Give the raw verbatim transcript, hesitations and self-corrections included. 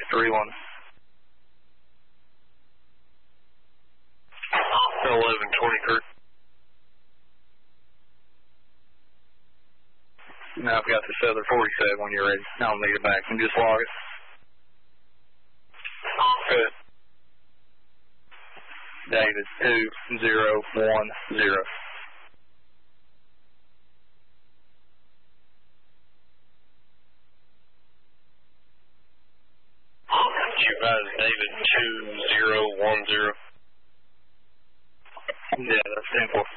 three one. eleven twenty-three. Now I've got this other forty-seven when you're ready. I don't need it back. You can just log it. Good. David, two zero one zero. Advise David two zero one zero. Yeah, that's simple.